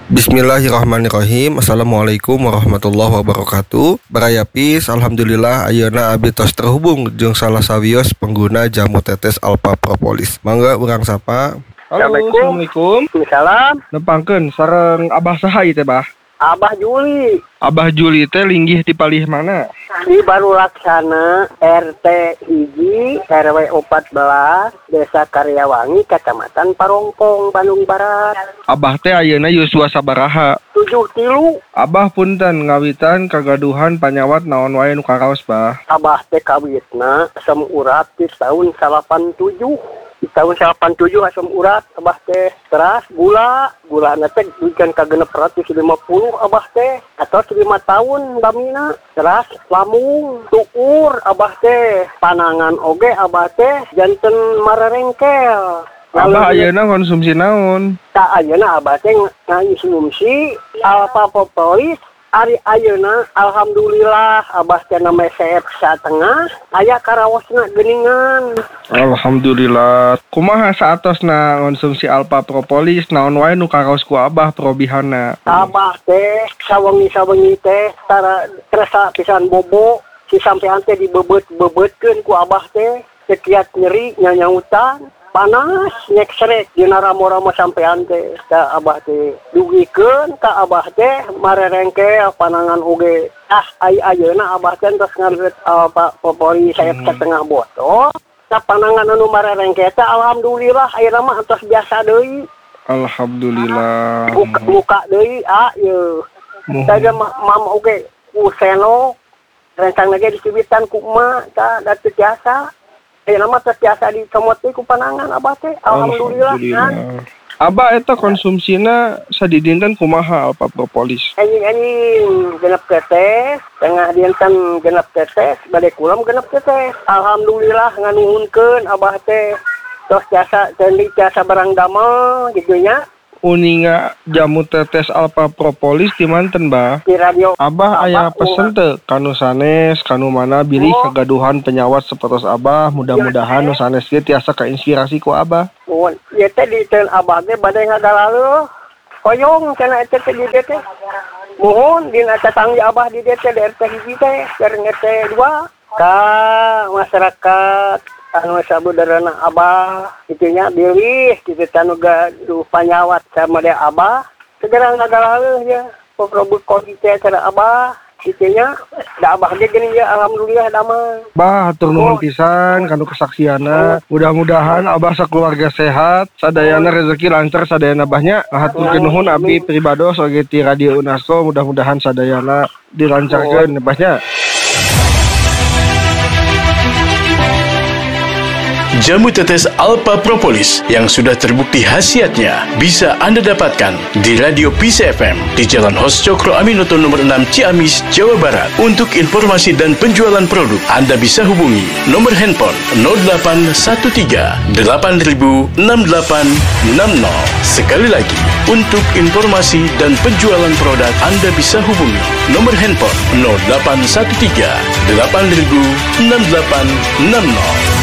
Bismillahirrahmanirrahim. Assalamualaikum warahmatullahi wabarakatuh. Barayapis, alhamdulillah ayeuna abdi tos terhubung jeung salah sawios pengguna jamu tetes Alpha Propolis. Mangga urang sapa. Halo, assalamualaikum. Salam. Nepangkeun sareng Abah saha ieu teh, Bah? Abah Juli. Abah Juli teh linggih di palih mana? Di Baru Laksana, RT hiji, RW 14, Desa Karyawangi, Kecamatan Parongpong, Bandung Barat. Abah teh ayeuna yuswa sabaraha? 73. Abah punten ngawitan kagaduhan panyawat naon wae nu karaos, Bah? Abah teh kawitna asam urat di tahun 87. Di tahun 87 asam urat Abah teh teras gula teh duikeun ka 650 Abah teh atau 5 tahun damina teras lamung tukur Abah teh panangan oge Abah teh janten marerengkel. Abah ayeuna konsumsi naon? Tak ayeuna Abah teh ngonsumsi Alpha Propolis. Ari ayeuna alhamdulillah Abah teh na mesep satengah aya karawosna geuningan. Alhamdulillah. Kumaha saatosna konsumsi Alpha Propolis naon wae nu karaos ku Abah probihanna? Abah teh sawengi teh tara terasa pisan bobo si sampean teh dibebet-bebetkeun ku Abah teh sekiat nyeri nyanyautan panas nyek srek dina ramo-ramo sampean teh ka Abah teh dugikeun ka Abah teh marerengke panangan oge ayeuna Abah teh tos ngareut Pak Popori saya setengah botol ka panangan anu marerengke teh alhamdulillah ayeuna mah tos biasa deui. Alhamdulillah. Buka deui ieu saja mam oge useno rencang lagi dicibitan ku emak tah da teu biasa. Nama terbiasa dicomot ku panangan Abah teh alhamdulillah. Abah eta konsumsina sadidinten kumaha Alpha Propolis? Anjing genep tetes, tengah dinten genep tetes, bade kulam genep tetes. Alhamdulillah nganuhunkeun Abah teh tos jasa teuing jasa barang damel gitu nya. Uninga jamu tetes Alpha Propolis di manten, Bah? Di radio. Abah aya pesen teu kanu sanes, kanu mana bilih kagaduhan penyawat sapertos Abah, mudah-mudahan nu sanes ge tiasa kainspirasi ku Abah. Ieu teh di teun Abah ge bade ngagalaleun. Hoyong cenah eta teh di dieu teh. Mohon dina tatanggi Abah di dieu teh RT hiji teh, RT 2 ka masyarakat anu sabudareuna Abah itunya bilih kitu tanu gaduh panyawat sama dia Abah segera ngagalaleun ya pokok kondisi cara Abah itunya da Abah ge geuning ya alhamdulillah damang. Bah hatur nuhun pisan kanu kesaksianna. Mudah-mudahan Abah sakeluarga sehat, sadayana rezeki lancar sadayana Abahnya. Haturkeun nuhun abdi pribados oge ti Radio Unasko, mudah-mudahan sadayana dilancarkeun Abahnya. Jamu tetes Alpha Propolis yang sudah terbukti khasiatnya bisa Anda dapatkan di Radio Peace FM di Jalan Hos Cokro Aminoto nomor 6 Ciamis, Jawa Barat. Untuk informasi dan penjualan produk, Anda bisa hubungi nomor handphone 0813 8000 6860. Sekali lagi, untuk informasi dan penjualan produk, Anda bisa hubungi nomor handphone 0813 8000 6860.